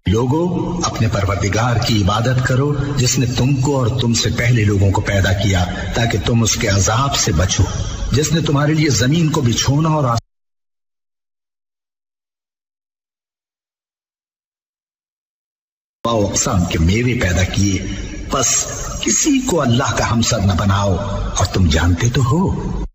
लोगों, अपने परवरदिगार की इबादत करो जिसने तुमको और तुमसे पहले लोगों को पैदा किया ताकि तुम उसके अजाब से बचो, जिसने तुम्हारे लिए जमीन को बिछोना और अक़साम के मेवे पैदा किए। बस किसी को अल्लाह का हमसर न बनाओ, और तुम जानते तो हो